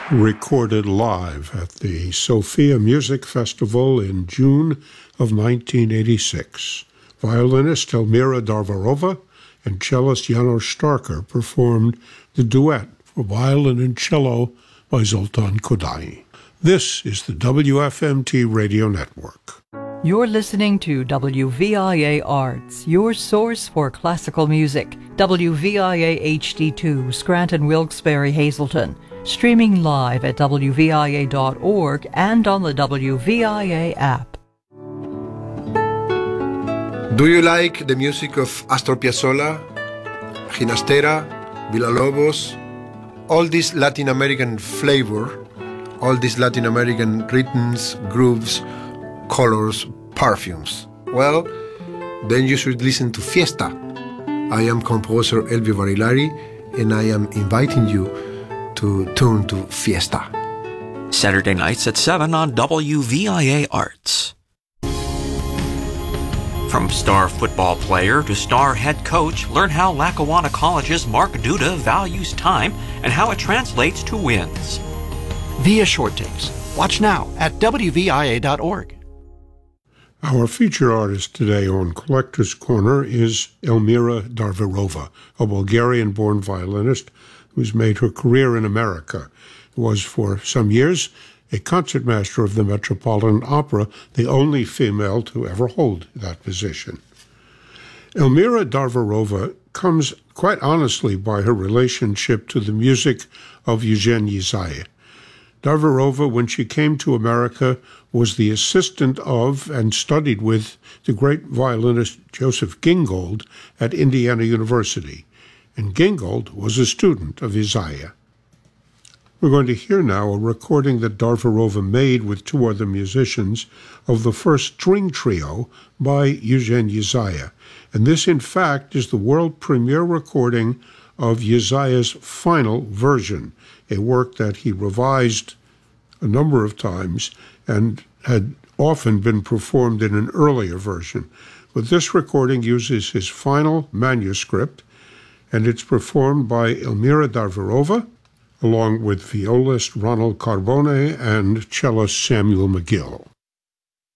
recorded live at the Sofia Music Festival in June of 1986. Violinist Elmira Darvarova and cellist Janos Starker performed the duet for violin and cello by Zoltan Kodaly. This is the WFMT Radio Network. You're listening to WVIA Arts, your source for classical music. WVIA HD2, Scranton, Wilkes-Barre, Hazleton. Streaming live at WVIA.org and on the WVIA app. Do you like the music of Astor Piazzolla, Ginastera, Villa-Lobos? All this Latin American flavor, all these Latin American rhythms, grooves, colors, perfumes. Well, then you should listen to Fiesta. I am composer Elvio Barilari, and I am inviting you to tune to Fiesta. Saturday nights at 7 on WVIA Arts. From star football player to star head coach, learn how Lackawanna College's Mark Duda values time and how it translates to wins. Via Short Takes. Watch now at WVIA.org. Our feature artist today on Collector's Corner is Elmira Darvarova, a Bulgarian-born violinist who's made her career in America. Was for some years a concertmaster of the Metropolitan Opera, the only female to ever hold that position. Elmira Darvarova comes quite honestly by her relationship to the music of Eugene Ysaye. Darvarova, when she came to America, was the assistant of and studied with the great violinist Joseph Gingold at Indiana University, and Gingold was a student of Ysaye. We're going to hear now a recording that Darvarova made with two other musicians of the first string trio by Eugene Ysaye, and this, in fact, is the world premiere recording of Ysaye's final version, a work that he revised a number of times and had often been performed in an earlier version. But this recording uses his final manuscript, and it's performed by Elmira Darvarova, along with violist Ronald Carbone and cellist Samuel McGill.